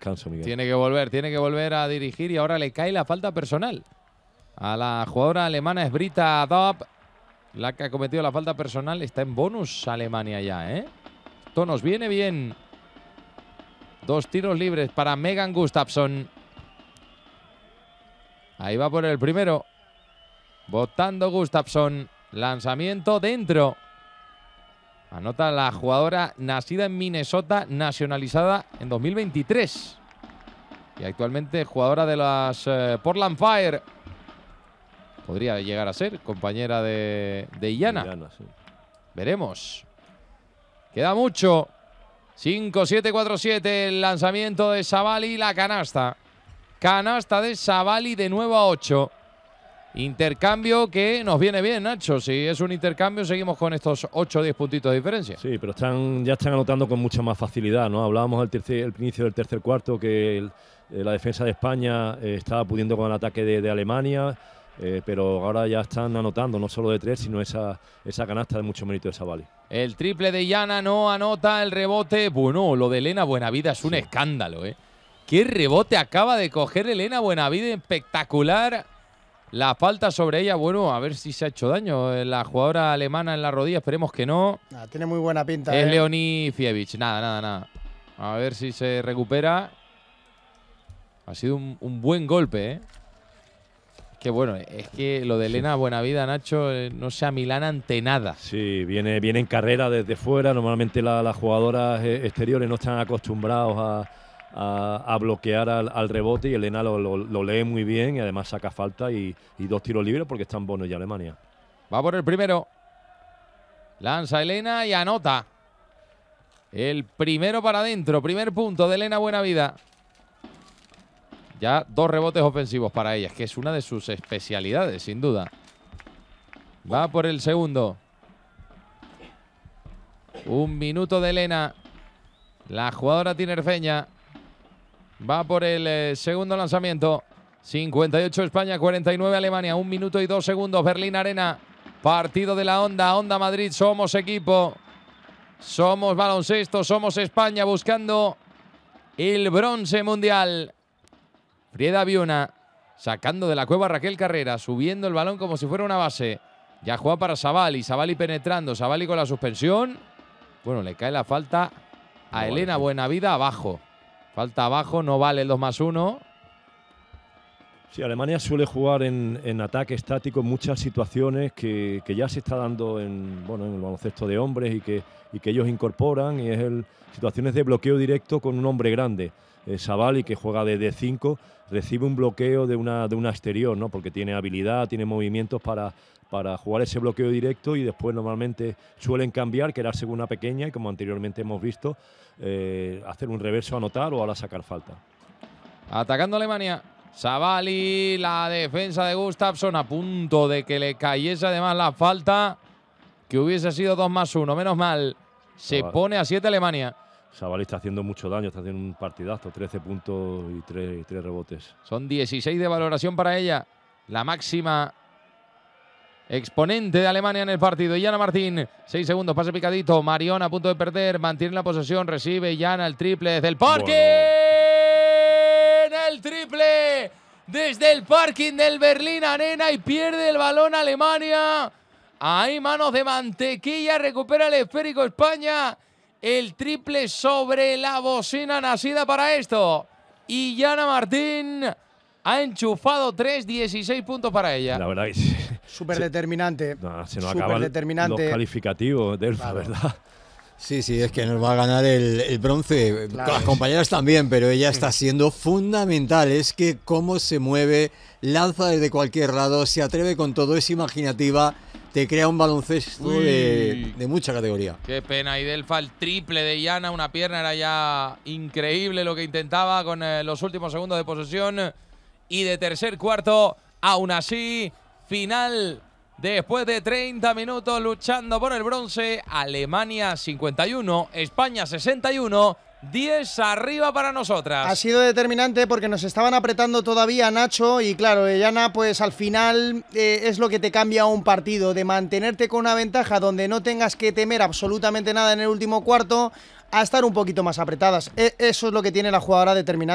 descanso, Miguel. Tiene que volver a dirigir y ahora le cae la falta personal. A la jugadora alemana es Britta Dobb, la que ha cometido la falta personal. Está en bonus Alemania ya, ¿eh? Esto nos viene bien. 2 tiros libres para Megan Gustafsson. Ahí va por el primero. Botando Gustafsson. Lanzamiento dentro. Anota la jugadora nacida en Minnesota, nacionalizada en 2023. Y actualmente jugadora de las Portland Fire. Podría llegar a ser compañera de Illana. Sí. Veremos. Queda mucho. 5-7-4-7. El lanzamiento de Sabali. La canasta. Canasta de Sabali de nuevo a 8. Intercambio que nos viene bien, Nacho. Si es un intercambio, seguimos con estos 8 o 10 puntitos de diferencia. Sí, pero ya están anotando con mucha más facilidad, ¿no? Hablábamos al inicio del tercer cuarto que la defensa de España estaba pudiendo con el ataque de Alemania, pero ahora ya están anotando, no solo de 3, sino esa canasta de mucho mérito de Sabali. El triple de Illana no anota, el rebote. Bueno, lo de Elena Buenavida es un escándalo, ¿eh? Qué rebote acaba de coger Elena Buenavida, espectacular. La falta sobre ella, bueno, a ver si se ha hecho daño la jugadora alemana en la rodilla, esperemos que no. Tiene muy buena pinta. Es Leonie Fievich, nada. A ver si se recupera. Ha sido un buen golpe, ¿eh? Que bueno, es que lo de Elena Buenavida, Nacho, no se amilana ante nada. Sí, viene en carrera desde fuera. Normalmente las jugadoras exteriores no están acostumbrados a bloquear al rebote, y Elena lo lee muy bien y además saca falta y 2 tiros libres porque están bonos ya Alemania. Va por el primero. Lanza Elena y anota. El primero para adentro. Primer punto de Elena Buenavida. Ya 2 rebotes ofensivos para ella, que es una de sus especialidades, sin duda. Va por el segundo. 1 minuto de Elena. La jugadora tinerfeña. Va por el segundo lanzamiento. 58 España, 49 Alemania. 1 minuto y 2 segundos. Berlín Arena. Partido de la Onda Madrid. Somos equipo. Somos baloncesto. Somos España buscando el bronce mundial. Frieda Viuna sacando de la cueva a Raquel Carrera. Subiendo el balón como si fuera una base. Ya juega para Sabali. Sabali penetrando. Sabali con la suspensión. Bueno, le cae la falta a Elena Buenavida abajo. Falta abajo, no vale el 2+1. Sí, Alemania suele jugar en ataque estático en muchas situaciones que ya se está dando en el baloncesto de hombres y que ellos incorporan, y es situaciones de bloqueo directo con un hombre grande. Sabali, que juega de 5, recibe un bloqueo de una exterior, ¿no? Porque tiene habilidad, tiene movimientos para jugar ese bloqueo directo, y después normalmente suelen cambiar, quedarse con una pequeña y, como anteriormente hemos visto, hacer un reverso, anotar o ahora sacar falta. Atacando Alemania. Sabali, la defensa de Gustafsson, a punto de que le cayese además la falta, que hubiese sido 2+1. Menos mal. Se pone a 7 Alemania. Sabali está haciendo mucho daño, está haciendo un partidazo, 13 puntos y 3 rebotes. Son 16 de valoración para ella. La máxima exponente de Alemania en el partido. Illana Martín, 6 segundos, pase picadito. Mariona a punto de perder, mantiene la posesión, recibe Illana el triple desde el parking. El triple desde el parking del Berlín Arena y pierde el balón Alemania. Ahí manos de mantequilla, recupera el esférico España. El triple sobre la bocina nacida para esto. Illana Martín ha enchufado 3, 16 puntos para ella. La verdad que sí. Súper determinante. Se nos acaban los calificativos, Delfa, ¿verdad? Sí, es que nos va a ganar el bronce. Claro. Las compañeras también, pero ella está siendo fundamental. Es que cómo se mueve, lanza desde cualquier lado, se atreve con todo, es imaginativa, te crea un baloncesto de mucha categoría. Qué pena, y Delfa, el triple de Illana, una pierna, era ya increíble lo que intentaba con los últimos segundos de posesión y de tercer cuarto. Aún así, final después de 30 minutos luchando por el bronce. Alemania 51, España 61, 10 arriba para nosotras. Ha sido determinante porque nos estaban apretando todavía, Nacho, y claro, Illana, pues al final es lo que te cambia un partido, de mantenerte con una ventaja donde no tengas que temer absolutamente nada en el último cuarto, a estar un poquito más apretadas. Eso es lo que tiene la jugadora determinante.